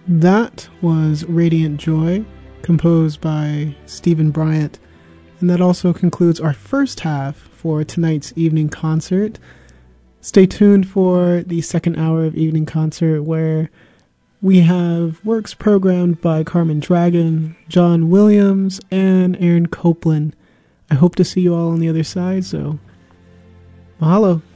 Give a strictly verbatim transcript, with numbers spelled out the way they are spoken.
That was Radiant Joy, composed by Stephen Bryant, and that also concludes our first half for tonight's evening concert. Stay tuned for the second hour of evening concert, where we have works programmed by Carmen Dragon, John Williams, and Aaron Copland. I hope to see you all on the other side, so mahalo.